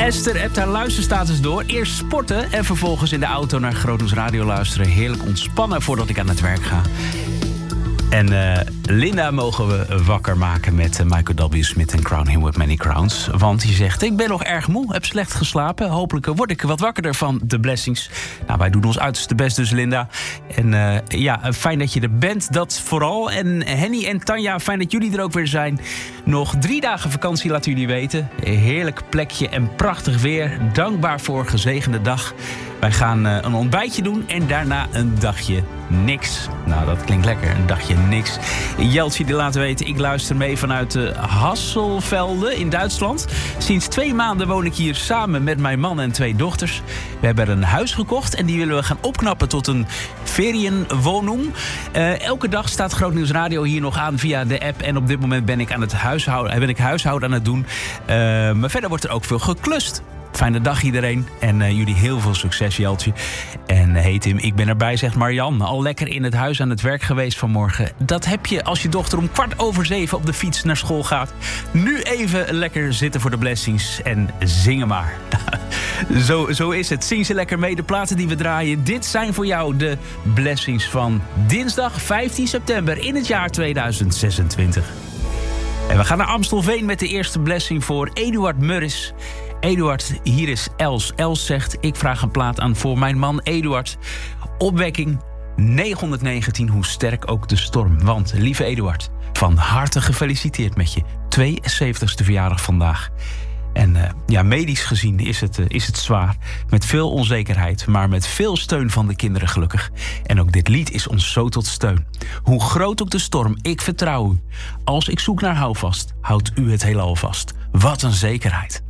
Esther hebt haar luisterstatus door. Eerst sporten en vervolgens in de auto naar Groot Nieuws Radio luisteren. Heerlijk ontspannen voordat ik aan het werk ga. En Linda mogen we wakker maken met Michael W. Smith en Crown Him With Many Crowns. Want die zegt, ik ben nog erg moe, heb slecht geslapen. Hopelijk word ik wat wakkerder van de blessings. Nou, wij doen ons uiterste best dus, Linda. En fijn dat je er bent, dat vooral. En Henny en Tanja, fijn dat jullie er ook weer zijn. Nog 3 dagen vakantie, laten jullie weten. Heerlijk plekje en prachtig weer. Dankbaar voor een gezegende dag. Wij gaan een ontbijtje doen en daarna een dagje niks. Nou, dat klinkt lekker, een dagje niks. Jeltje die laat weten, ik luister mee vanuit Hasselvelde in Duitsland. Sinds 2 maanden woon ik hier samen met mijn man en 2 dochters. We hebben een huis gekocht en die willen we gaan opknappen tot een ferienwoning. Elke dag staat Groot Nieuws Radio hier nog aan via de app. En op dit moment ben ik huishouden aan het doen. Maar verder wordt er ook veel geklust. Fijne dag iedereen en jullie heel veel succes, Jeltje. En hey Tim, ik ben erbij, zegt Marianne. Al lekker in het huis aan het werk geweest vanmorgen. Dat heb je als je dochter om 6:15 op de fiets naar school gaat. Nu even lekker zitten voor de blessings en zingen maar. Zo is het. Zing ze lekker mee, de platen die we draaien. Dit zijn voor jou de blessings van dinsdag 15 september in het jaar 2026. En we gaan naar Amstelveen met de eerste blessing voor Eduard Murris. Eduard, hier is Els. Els zegt, ik vraag een plaat aan voor mijn man Eduard. Opwekking 919, hoe sterk ook de storm. Want, lieve Eduard, van harte gefeliciteerd met je 72e verjaardag vandaag. En medisch gezien is het zwaar. Met veel onzekerheid, maar met veel steun van de kinderen gelukkig. En ook dit lied is ons zo tot steun. Hoe groot ook de storm, ik vertrouw u. Als ik zoek naar houvast, houdt u het heelal vast. Wat een zekerheid.